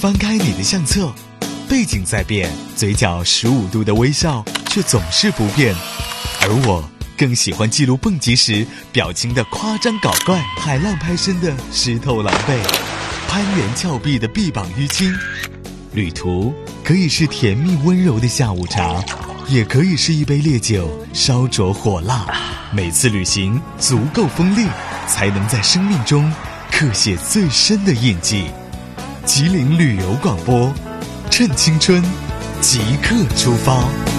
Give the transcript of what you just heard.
翻开你的相册，背景在变，嘴角15度的微笑却总是不变。而我更喜欢记录蹦极时表情的夸张搞怪，海浪拍身的湿透狼狈，攀援峭壁的臂膀淤青。旅途可以是甜蜜温柔的下午茶，也可以是一杯烈酒烧灼火辣。每次旅行足够锋利，才能在生命中刻写最深的印记。吉林旅游广播，趁青春，即刻出发。